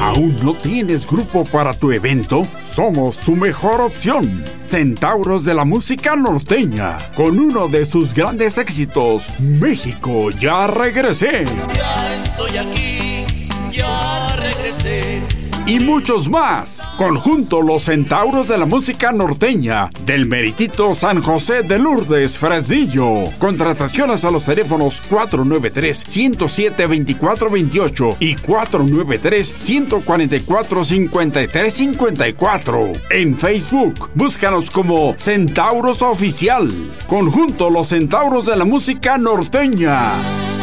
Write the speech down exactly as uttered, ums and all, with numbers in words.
¿Aún no tienes grupo para tu evento? Somos tu mejor opción. Centauros de la música norteña, con uno de sus grandes éxitos, México, ya regresé. Ya estoy aquí, ya regresé. Y muchos más. Conjunto Los Centauros de la Música Norteña, del Meritito San José de Lourdes, Fresnillo. Contrataciones a los teléfonos cuatro nueve tres, uno cero siete, dos cuatro dos ocho y cuatro nueve tres, uno cuatro cuatro, cinco tres cinco cuatro. En Facebook, búscanos como Centauros Oficial. Conjunto Los Centauros de la Música Norteña.